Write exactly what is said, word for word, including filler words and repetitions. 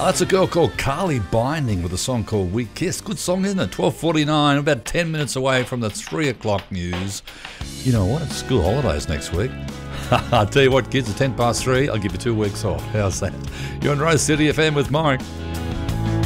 Oh, that's a girl called Carly Binding with a song called We Kiss. Good song, isn't it? twelve forty-nine, about ten minutes away from the three o'clock news. You know what? It's school holidays next week. I'll tell you what, kids, at ten past three, I'll give you two weeks off. How's that? You're on Rose City F M with Mike.